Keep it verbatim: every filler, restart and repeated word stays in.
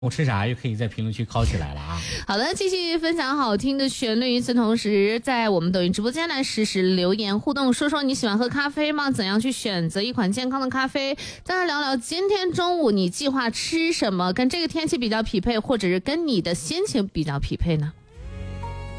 我吃啥又可以在评论区考起来了啊！ 好的，继续分享好听的旋律，与此同时，在我们抖音直播间来实时留言互动，说说你喜欢喝咖啡吗？怎样去选择一款健康的咖啡？再来聊聊今天中午你计划吃什么，跟这个天气比较匹配，或者是跟你的心情比较匹配呢？